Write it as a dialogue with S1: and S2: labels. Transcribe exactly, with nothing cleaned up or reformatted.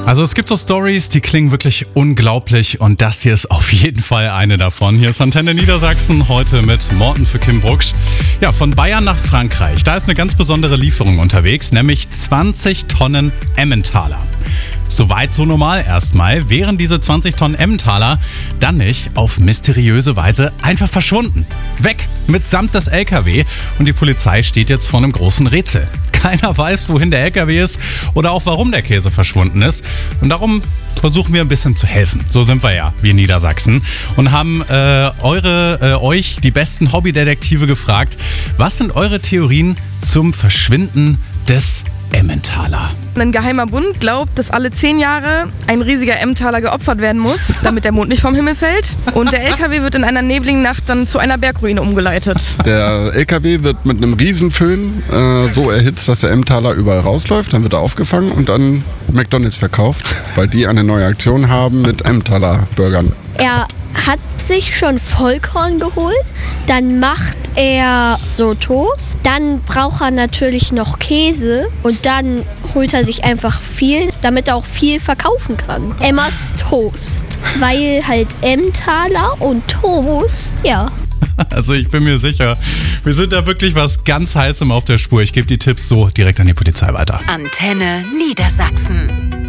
S1: Also es gibt so Stories, die klingen wirklich unglaublich und das hier ist auf jeden Fall eine davon. Hier ist Antenne Niedersachsen, heute mit Morten für Kim Brucksch. Ja, von Bayern nach Frankreich. Da ist eine ganz besondere Lieferung unterwegs, nämlich zwanzig Tonnen Emmentaler. Soweit so normal erstmal, wären diese zwanzig Tonnen Emmentaler dann nicht auf mysteriöse Weise einfach verschwunden. Weg, mitsamt des L K W, und die Polizei steht jetzt vor einem großen Rätsel. Keiner weiß, wohin der L K W ist oder auch warum der Käse verschwunden ist. Und darum versuchen wir ein bisschen zu helfen. So sind wir ja, wir Niedersachsen. Und haben äh, eure, äh, euch, die besten Hobbydetektive, gefragt, was sind eure Theorien zum Verschwinden des Emmentaler?
S2: Ein geheimer Bund glaubt, dass alle zehn Jahre ein riesiger Emmentaler geopfert werden muss, damit der Mond nicht vom Himmel fällt. Und der L K W wird in einer nebligen Nacht dann zu einer Bergruine umgeleitet.
S3: Der L K W wird mit einem Riesenföhn äh, so erhitzt, dass der Emmentaler überall rausläuft. Dann wird er aufgefangen und an McDonald's verkauft, weil die eine neue Aktion haben mit Emmentaler-Burgern.
S4: Er hat sich schon Vollkorn geholt, dann macht er so Toast, dann braucht er natürlich noch Käse und dann holt er sich einfach viel, damit er auch viel verkaufen kann. Emmas Toast, weil halt Emmentaler und Toast, ja.
S1: Also ich bin mir sicher, wir sind da wirklich was ganz Heißem auf der Spur. Ich gebe die Tipps so direkt an die Polizei weiter.
S5: Antenne Niedersachsen.